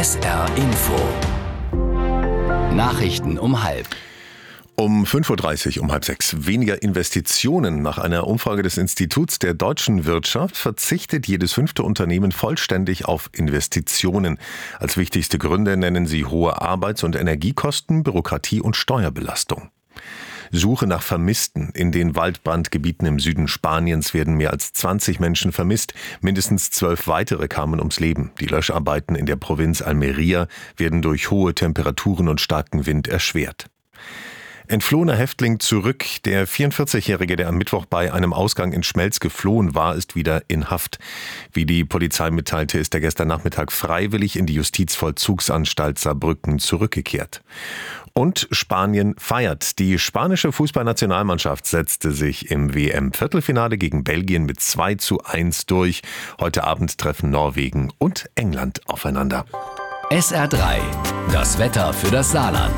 SR Info. Nachrichten um 5:30. Um 5:30 Uhr, um 5:30 weniger Investitionen. Nach einer Umfrage des Instituts der deutschen Wirtschaft verzichtet jedes 5. Unternehmen vollständig auf Investitionen. Als wichtigste Gründe nennen sie hohe Arbeits- und Energiekosten, Bürokratie und Steuerbelastung. Suche nach Vermissten. In den Waldbrandgebieten im Süden Spaniens werden mehr als 20 Menschen vermisst. Mindestens 12 weitere kamen ums Leben. Die Löscharbeiten in der Provinz Almería werden durch hohe Temperaturen und starken Wind erschwert. Entflohener Häftling zurück. Der 44-Jährige, der am Mittwoch bei einem Ausgang in Schmelz geflohen war, ist wieder in Haft. Wie die Polizei mitteilte, ist er gestern Nachmittag freiwillig in die Justizvollzugsanstalt Saarbrücken zurückgekehrt. Und Spanien feiert. Die spanische Fußballnationalmannschaft setzte sich im WM-Viertelfinale gegen Belgien mit 2:1 durch. Heute Abend treffen Norwegen und England aufeinander. SR3, das Wetter für das Saarland.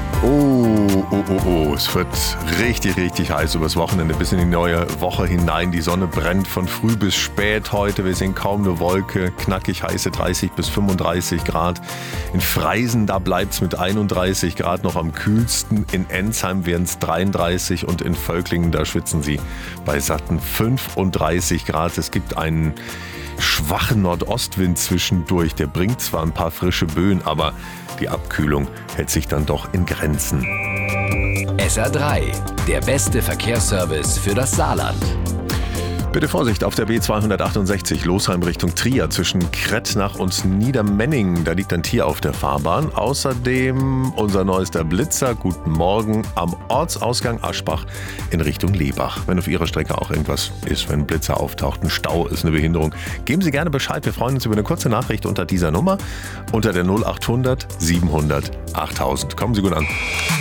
Es wird richtig heiß übers Wochenende bis in die neue Woche hinein. Die Sonne brennt von früh bis spät heute. Wir sehen kaum eine Wolke. Knackig heiße 30 bis 35 Grad. In Freisen, da bleibt's mit 31 Grad noch am kühlsten. In Ensheim wären es 33 und in Völklingen, da schwitzen sie bei satten 35 Grad. Es gibt einen schwachen Nordostwind zwischendurch. Der bringt zwar ein paar frische Böen, aber die Abkühlung hält sich dann doch in Grenzen. SR3, der beste Verkehrsservice für das Saarland. Bitte Vorsicht auf der B268 Losheim Richtung Trier zwischen Krettnach und Niedermenningen. Da liegt ein Tier auf der Fahrbahn. Außerdem unser neuester Blitzer. Guten Morgen am Ortsausgang Aschbach in Richtung Lebach. Wenn auf Ihrer Strecke auch irgendwas ist, wenn ein Blitzer auftaucht, ein Stau ist, eine Behinderung, geben Sie gerne Bescheid. Wir freuen uns über eine kurze Nachricht unter dieser Nummer, unter der 0800 700 8000. Kommen Sie gut an.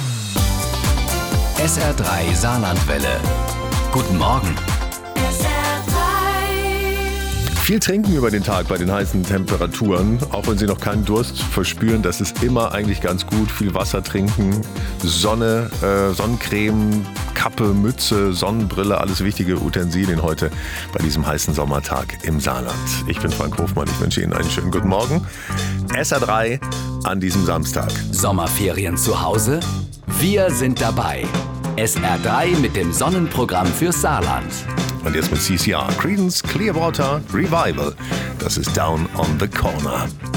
SR3 Saarlandwelle. Guten Morgen. Viel trinken über den Tag bei den heißen Temperaturen, auch wenn Sie noch keinen Durst verspüren, das ist immer eigentlich ganz gut. Viel Wasser trinken, Sonne, Sonnencreme, Kappe, Mütze, Sonnenbrille, alles wichtige Utensilien heute bei diesem heißen Sommertag im Saarland. Ich bin Frank Hofmann, ich wünsche Ihnen einen schönen guten Morgen. SR3 an diesem Samstag. Sommerferien zu Hause? Wir sind dabei. SR3 mit dem Sonnenprogramm fürs Saarland. Und jetzt mit CCR, Creedence Clearwater Revival. Das ist Down on the Corner.